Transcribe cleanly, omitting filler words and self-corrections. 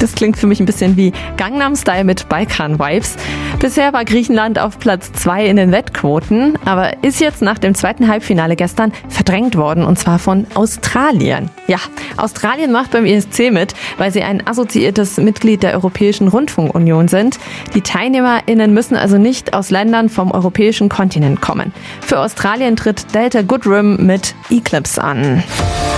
Das klingt für mich ein bisschen wie Gangnam Style mit Balkan-Vibes. Bisher war Griechenland auf Platz 2 in den Wettquoten, aber ist jetzt nach dem zweiten Halbfinale gestern verdrängt worden, und zwar von Australien. Ja, Australien macht beim ESC mit, weil sie ein assoziiertes Mitglied der Europäischen Rundfunkunion sind. Die TeilnehmerInnen müssen also nicht aus Ländern vom europäischen Kontinent kommen. Für Australien tritt Delta Goodrem mit Eclipse an.